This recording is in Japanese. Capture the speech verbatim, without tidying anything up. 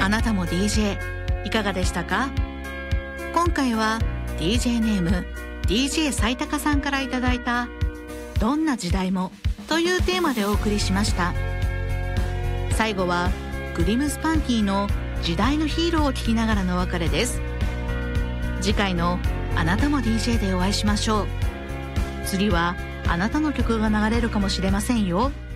あなたも ディージェー いかがでしたか？今回は ディージェー ネーム ディージェー 斉高さんからいただいたどんな時代もというテーマでお送りしました。最後はグリムスパンキーの時代のヒーローを聞きながらのお別れです。次回のあなたも ディージェー でお会いしましょう。次はあなたの曲が流れるかもしれませんよ。